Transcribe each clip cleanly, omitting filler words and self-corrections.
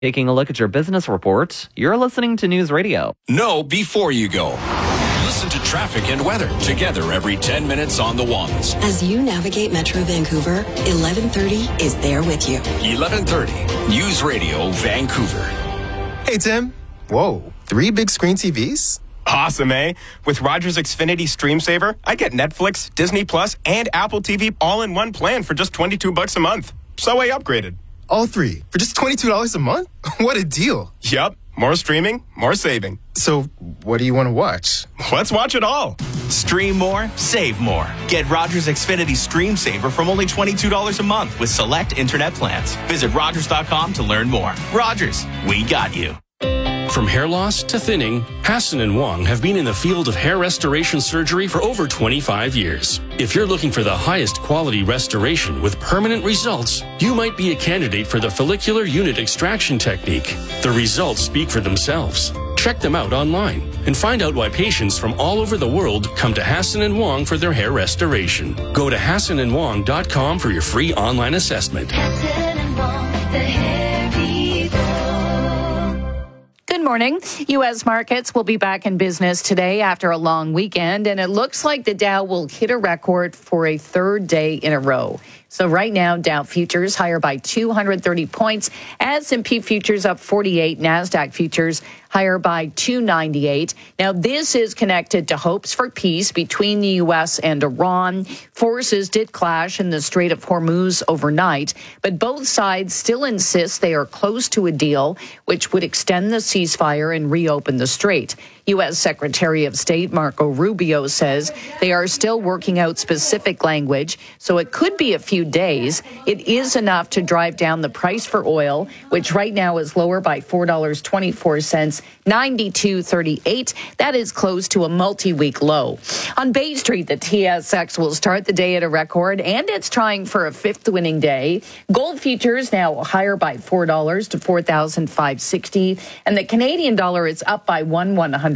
Taking a look at your business report, you're listening to News Radio. Know before you go. Listen to traffic and weather together every 10 minutes on the ones. As you navigate Metro Vancouver, 1130 is there with you. 1130 News Radio Vancouver. Hey, Tim. Whoa, 3 big screen TVs? Awesome, eh? With Rogers Xfinity Stream Saver, I get Netflix, Disney Plus, and Apple TV all in one plan for just $22 a month. So I upgraded. All 3 for just $22 a month? What a deal. Yup. More streaming, more saving. So, what do you want to watch? Let's watch it all. Stream more, save more. Get Rogers Xfinity Stream Saver from only $22 a month with select internet plans. Visit Rogers.com to learn more. Rogers, we got you. From hair loss to thinning, Hassan and Wong have been in the field of hair restoration surgery for over 25 years. If you're looking for the highest quality restoration with permanent results, you might be a candidate for the follicular unit extraction technique. The results speak for themselves. Check them out online and find out why patients from all over the world come to Hassan and Wong for their hair restoration. Go to HassanandWong.com for your free online assessment. Hassan and Wong, the hair people. Good morning. U.S. markets will be back in business today after a long weekend, and it looks like the Dow will hit a record for a third day in a row. So right now, Dow futures higher by 230 points, S&P futures up 48, NASDAQ futures higher by 298. Now, this is connected to hopes for peace between the U.S. and Iran. Forces did clash in the Strait of Hormuz overnight, but both sides still insist they are close to a deal, which would extend the ceasefire and reopen the strait. U.S. Secretary of State Marco Rubio says they are still working out specific language, so it could be a few days. It is enough to drive down the price for oil, which right now is lower by $4.24, $92.38. That is close to a multi-week low. On Bay Street, the TSX will start the day at a record, and it's trying for a fifth winning day. Gold futures now higher by $4 to $4,560, and the Canadian dollar is up by 1/100th,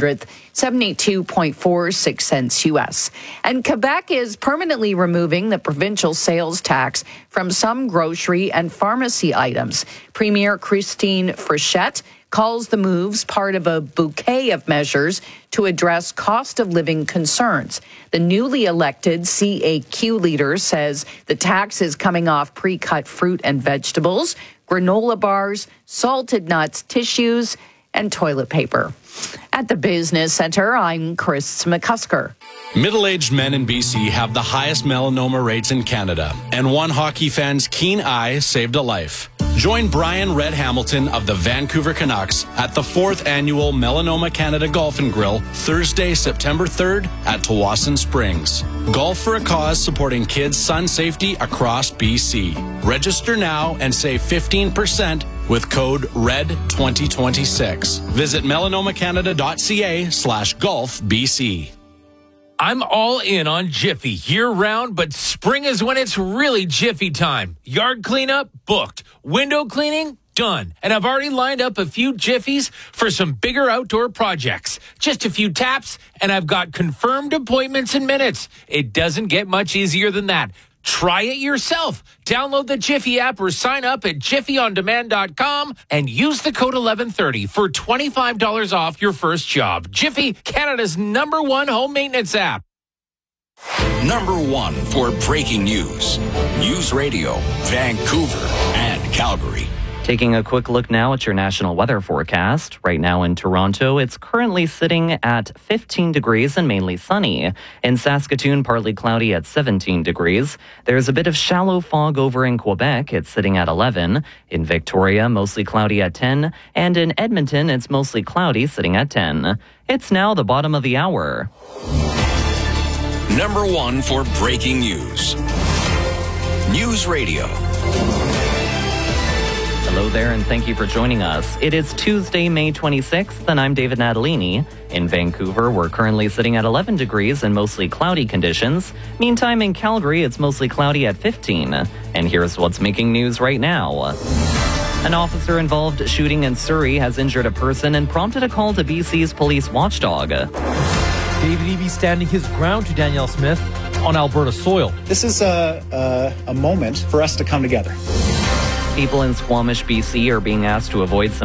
72.46 cents U.S. And Quebec is permanently removing the provincial sales tax from some grocery and pharmacy items. Premier Christine Frechette calls the moves part of a bouquet of measures to address cost of living concerns. The newly elected CAQ leader says the tax is coming off pre-cut fruit and vegetables, granola bars, salted nuts, tissues, and toilet paper. At the Business Center, I'm Chris McCusker. Middle-aged men in BC have the highest melanoma rates in Canada, and one hockey fan's keen eye saved a life. Join Brian Red Hamilton of the Vancouver Canucks at the 4th Annual Melanoma Canada Golf and Grill, Thursday, September 3rd at Tawasin Springs. Golf for a cause supporting kids' sun safety across BC. Register now and save 15% with code RED2026. Visit melanomacanada.ca/golfbc. I'm all in on Jiffy year-round, but spring is when it's really Jiffy time. Yard cleanup? Booked. Window cleaning? Done. And I've already lined up a few Jiffies for some bigger outdoor projects. Just a few taps, and I've got confirmed appointments in minutes. It doesn't get much easier than that. Try it yourself. Download the Jiffy app or sign up at jiffyondemand.com and use the code 1130 for $25 off your first job. Jiffy, Canada's #1 home maintenance app. #1 for breaking news. News Radio, Vancouver and Calgary. Taking a quick look now at your national weather forecast. Right now in Toronto, it's currently sitting at 15 degrees and mainly sunny. In Saskatoon, partly cloudy at 17 degrees. There's a bit of shallow fog over in Quebec. It's sitting at 11. In Victoria, mostly cloudy at 10. And in Edmonton, it's mostly cloudy, sitting at 10. It's now the bottom of the hour. #1 for breaking news. News Radio. Hello there, and thank you for joining us. It is Tuesday, May 26th, and I'm David Natalini. In Vancouver, we're currently sitting at 11 degrees and mostly cloudy conditions. Meantime, in Calgary, it's mostly cloudy at 15. And here's what's making news right now. An officer-involved shooting in Surrey has injured a person and prompted a call to BC's police watchdog. David Eby standing his ground to Danielle Smith on Alberta soil. This is a moment for us to come together. People in Squamish, BC are being asked to avoid some